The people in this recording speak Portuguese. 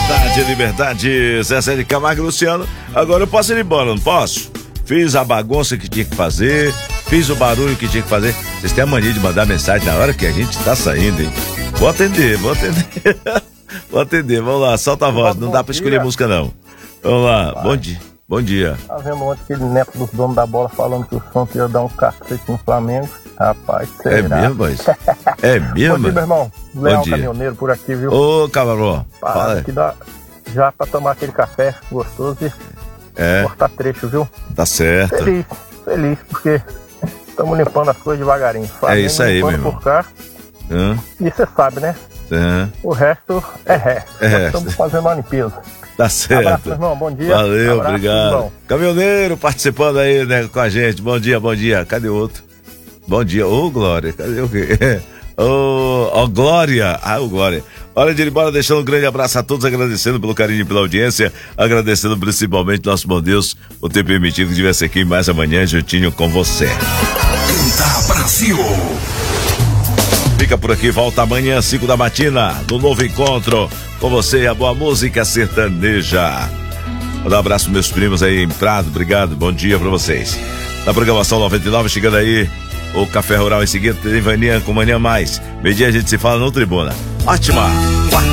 Liberdade, Zezé de Camargo e Luciano. Agora eu posso ir embora, não posso? Fiz a bagunça que tinha que fazer, fiz o barulho que tinha que fazer. Vocês têm a mania de mandar mensagem na hora que a gente tá saindo, hein? Vou atender. Vou atender, vamos lá, solta a voz, não dá pra escolher música não. Vamos lá, bom dia. Tá vendo ontem aquele neto dos donos da bola falando que o Santos ia dar um cacete no Flamengo? Rapaz, será? É mesmo, mas? É mesmo? Bom dia, meu irmão. Leão Caminhoneiro por aqui, viu? Ô, camarão, fala. Aqui dá já pra tomar aquele café gostoso e cortar trecho, viu? Tá certo. Feliz, porque estamos limpando as coisas devagarinho. É isso aí, meu irmão. Por cá. E você sabe, né? O resto é resto. Estamos fazendo uma limpeza. Tá certo. Abraço, meu irmão. Bom dia. Valeu, obrigado. Caminhoneiro participando aí, né, com a gente. Bom dia. Cadê o outro? Bom dia. Ô, Glória. Cadê o quê? Ô, Glória. O Glória. Hora de ir embora, deixando um grande abraço a todos, agradecendo pelo carinho e pela audiência, agradecendo principalmente nosso bom Deus por ter permitido que estivesse aqui mais amanhã juntinho com você. Canta Brasil. Fica por aqui, volta amanhã, 5 da matina, no novo encontro com você e a boa música sertaneja. Vou dar um abraço pros meus primos aí em Prado, obrigado, bom dia pra vocês. Na programação 99, chegando aí o Café Rural em seguida, tem Vaninha com Manhã Mais. Meio-dia a gente se fala no Tribuna. Ótima!